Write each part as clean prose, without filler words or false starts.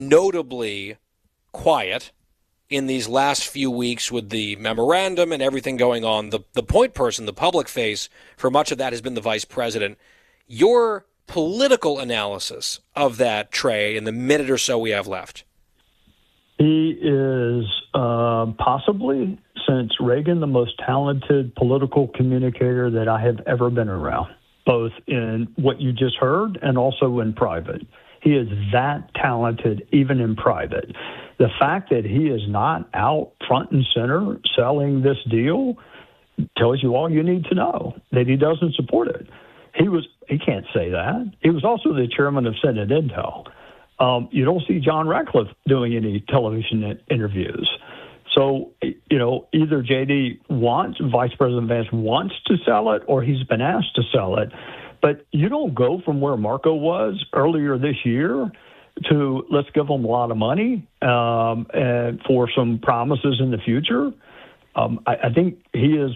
notably quiet in these last few weeks with the memorandum and everything going on. The point person, the public face, for much of that has been the vice president. Your political analysis of that, Trey, in the minute or so we have left. He is possibly, since Reagan, the most talented political communicator that I have ever been around, both in what you just heard and also in private. He is that talented, even in private. The fact that he is not out front and center selling this deal tells you all you need to know, that he doesn't support it. He can't say that. He was also the chairman of Senate Intel. You don't see John Ratcliffe doing any television interviews. So, either Vice President Vance wants to sell it, or he's been asked to sell it. But you don't go from where Marco was earlier this year to let's give him a lot of money and for some promises in the future. I think he's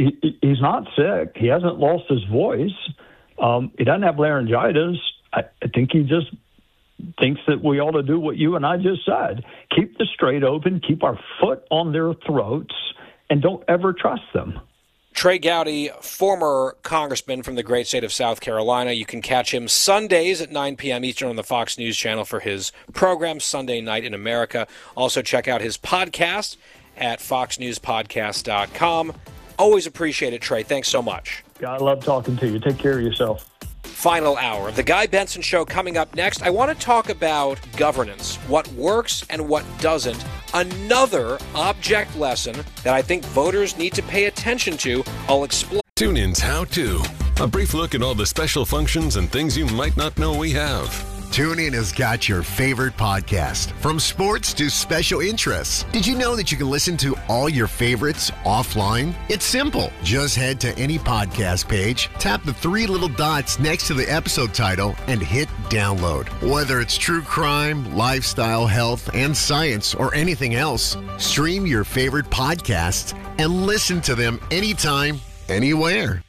not sick. He hasn't lost his voice. He doesn't have laryngitis. I think he just thinks that we ought to do what you and I just said. Keep the strait open, keep our foot on their throats, and don't ever trust them. Trey Gowdy, former congressman from the great state of South Carolina. You can catch him Sundays at 9 p.m. Eastern on the Fox News Channel for his program, Sunday Night in America. Also check out his podcast at foxnewspodcast.com. Always appreciate it, Trey. Thanks so much. I love talking to you. Take care of yourself. Final hour of the Guy Benson Show coming up next. I want to talk about governance, what works and what doesn't. Another object lesson that I think voters need to pay attention to. I'll explain. TuneIn's How To. A brief look at all the special functions and things you might not know we have. TuneIn has got your favorite podcast, from sports to special interests. Did you know that you can listen to all your favorites offline? It's simple. Just head to any podcast page, tap the three little dots next to the episode title, and hit download. Whether it's true crime, lifestyle, health, and science, or anything else, stream your favorite podcasts and listen to them anytime, anywhere.